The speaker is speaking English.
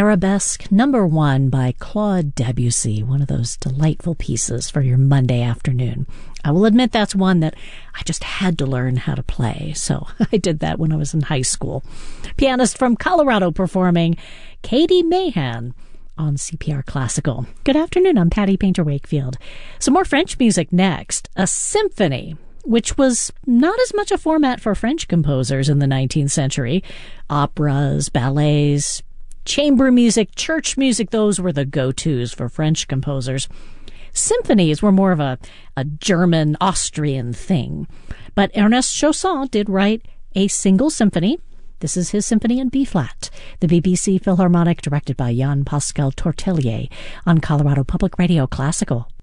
Arabesque #1 by Claude Debussy, one of those delightful pieces for your Monday afternoon. I will admit that's one that I just had to learn how to play, so I did that when I was in high school. Pianist from Colorado performing, Katie Mahan on CPR Classical. Good afternoon, I'm Patty Painter Wakefield. Some more French music next. A symphony, which was not as much a format for French composers in the 19th century. Operas, ballets, chamber music, church music, those were the go-tos for French composers. Symphonies were more of a German, Austrian thing. But Ernest Chausson did write a single symphony. This is his symphony in B-flat, the BBC Philharmonic, directed by Jean-Pascal Tortelier on Colorado Public Radio Classical.